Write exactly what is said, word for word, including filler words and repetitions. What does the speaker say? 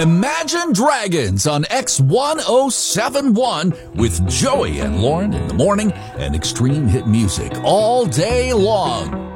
Imagine Dragons on X one oh seven one with Joey and Lauren in the morning and extreme hit music all day long.